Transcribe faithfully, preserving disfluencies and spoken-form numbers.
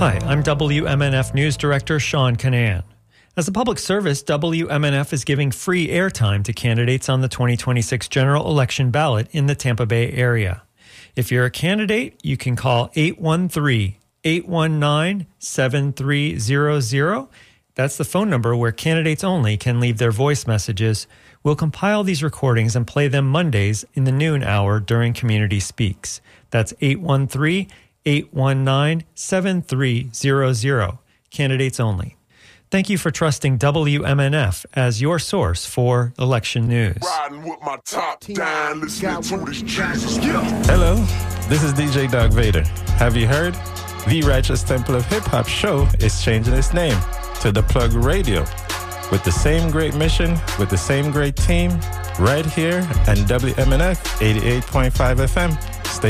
Hi, I'm W M N F News Director Sean Canan. As a public service, W M N F is giving free airtime to candidates on the twenty twenty-six general election ballot in the Tampa Bay area. If you're a candidate, you can call eight one three, eight one nine, seven three zero zero. That's the phone number where candidates only can leave their voice messages. We'll compile these recordings and play them Mondays in the noon hour during Community Speaks. That's eight one three, eight one nine, seven three zero zero. Candidates only. Thank you for trusting W M N F as your source for election news. Riding with my top down, listening to this Jesus. Yeah. Hello, this is D J Doug Vader. Have you heard? The Righteous Temple of Hip Hop show is changing its name to The Plug Radio. With the same great mission, with the same great team, right here on W M N F eighty-eight point five F M.